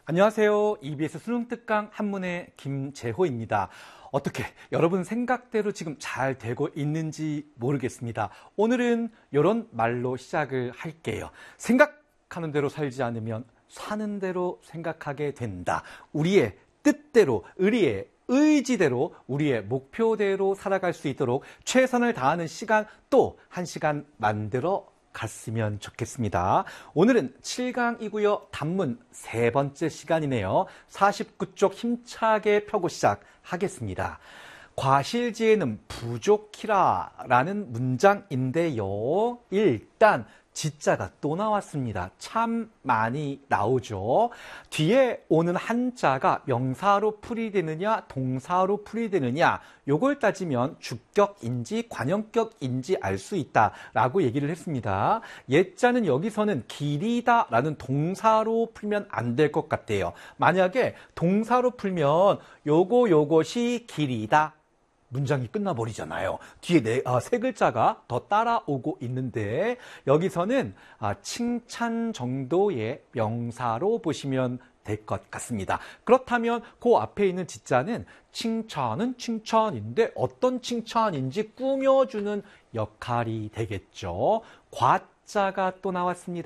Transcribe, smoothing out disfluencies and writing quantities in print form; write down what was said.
안녕하세요. EBS 수능 특강 한문의 김재호입니다. 어떻게 여러분 생각대로 지금 잘 되고 있는지 모르겠습니다. 오늘은 이런 말로 시작을 할게요. 생각하는 대로 살지 않으면 사는 대로 생각하게 된다. 우리의 뜻대로, 우리의 의지대로, 우리의 목표대로 살아갈 수 있도록 최선을 다하는 시간 또 한 시간 만들어 갔으면 좋겠습니다. 오늘은 7강이고요. 단문 세 번째 시간이네요. 49쪽 힘차게 펴고 시작하겠습니다. 과실지에는 부족히라 라는 문장인데요. 일단 지자가 또 나왔습니다. 참 많이 나오죠. 뒤에 오는 한자가 명사로 풀이되느냐 동사로 풀이되느냐 요걸 따지면 주격인지 관형격인지 알 수 있다라고 얘기를 했습니다. 옛자는 여기서는 길이다 라는 동사로 풀면 안 될 것 같아요. 만약에 동사로 풀면 요것이 길이다. 문장이 끝나버리잖아요. 뒤에 세 글자가 더 따라오고 있는데 여기서는 칭찬 정도의 명사로 보시면 될 것 같습니다. 그렇다면 그 앞에 있는 지자는 칭찬은 칭찬인데 어떤 칭찬인지 꾸며주는 역할이 되겠죠. 과자가 또 나왔습니다.